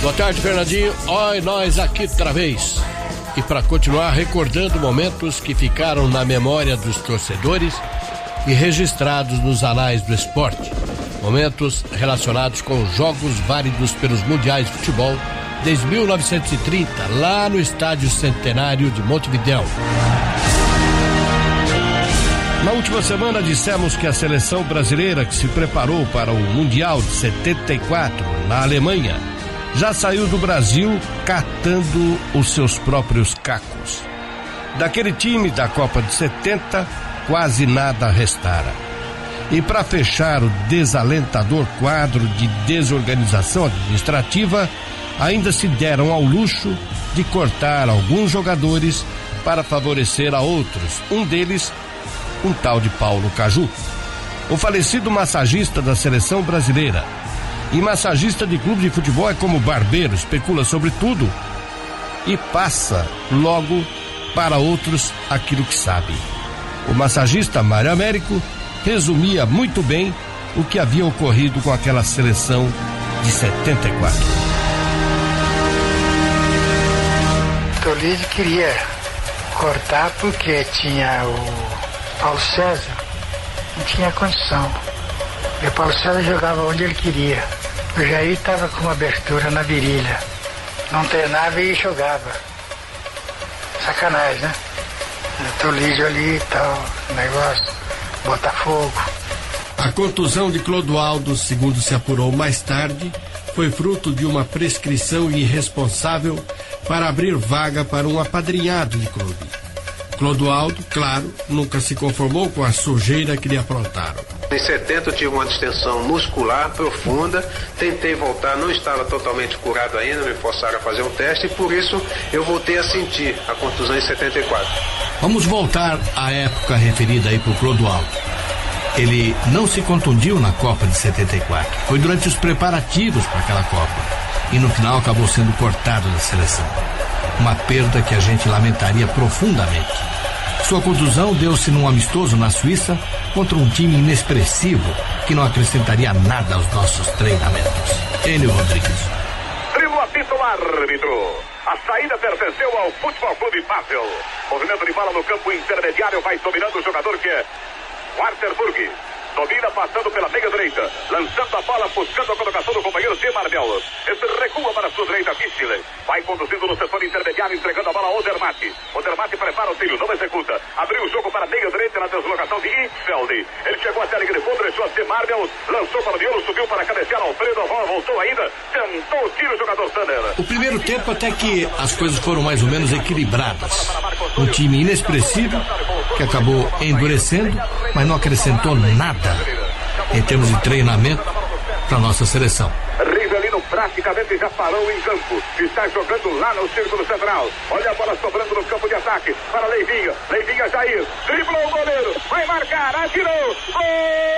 Boa tarde, Fernandinho. Oi, nós aqui outra vez. E para continuar recordando momentos que ficaram na memória dos torcedores e registrados nos anais do esporte. Momentos relacionados com jogos válidos pelos mundiais de futebol desde 1930, lá no Estádio Centenário de Montevidéu. Na última semana dissemos que a seleção brasileira que se preparou para o Mundial de 74 na Alemanha já saiu do Brasil catando os seus próprios cacos. Daquele time da Copa de 70, quase nada restara. E para fechar o desalentador quadro de desorganização administrativa, ainda se deram ao luxo de cortar alguns jogadores para favorecer a outros. Um deles, um tal de Paulo Caju, o falecido massagista da seleção brasileira. E massagista de clube de futebol é como barbeiro, especula sobre tudo e passa logo para outros aquilo que sabe. O massagista Mário Américo resumia muito bem o que havia ocorrido com aquela seleção de 74. Toledo queria cortar porque tinha o Paulo César, não tinha condição. E o Paulo César jogava onde ele queria. O Jair estava com uma abertura na virilha. Não treinava e jogava. Sacanagem, né? Toledo ali e tal, negócio, Botafogo. A contusão de Clodoaldo, segundo se apurou mais tarde, foi fruto de uma prescrição irresponsável para abrir vaga para um apadrinhado de clube. Clodoaldo, claro, nunca se conformou com a sujeira que lhe aprontaram. Em 70 eu tive uma distensão muscular profunda, tentei voltar, não estava totalmente curado ainda, me forçaram a fazer um teste e por isso eu voltei a sentir a contusão em 74. Vamos voltar à época referida aí por Clodoaldo. Ele não se contundiu na Copa de 74, foi durante os preparativos para aquela Copa e no final acabou sendo cortado da seleção. Uma perda que a gente lamentaria profundamente. Sua contusão deu-se num amistoso na Suíça contra um time inexpressivo que não acrescentaria nada aos nossos treinamentos. Enio Rodrigues. Trilho apita o árbitro. A saída pertenceu ao Futebol Clube Basel. Movimento de bola no campo intermediário, vai dominando o jogador que é Waterburg. Domina passando pela meia direita, lançando a bola, buscando a colocação do companheiro de Marmel. Esse recua para a sua direita, Vistile. Vai conduzindo no setor intermediário, entregando a bola ao Odermatt. Odermatt prepara o tiro, não executa. Abriu o jogo para a meia direita na deslocação de Hitzfeld. Ele chegou até a linha de fundo, deixou a de Marmel, lançou para o miolo, subiu para cabecear Alfredo, a bola voltou ainda, tentou o tiro o jogador Tanner. O primeiro tempo até que as coisas foram mais ou menos equilibradas. Um time inexpressivo que acabou endurecendo, mas não acrescentou nada em termos de treinamento para nossa seleção. Rivelino praticamente já parou em campo, está jogando lá no círculo central. Olha a bola sobrando no campo de ataque para Leivinha, Leivinha Jair, driblou o goleiro, vai marcar, atirou, gol!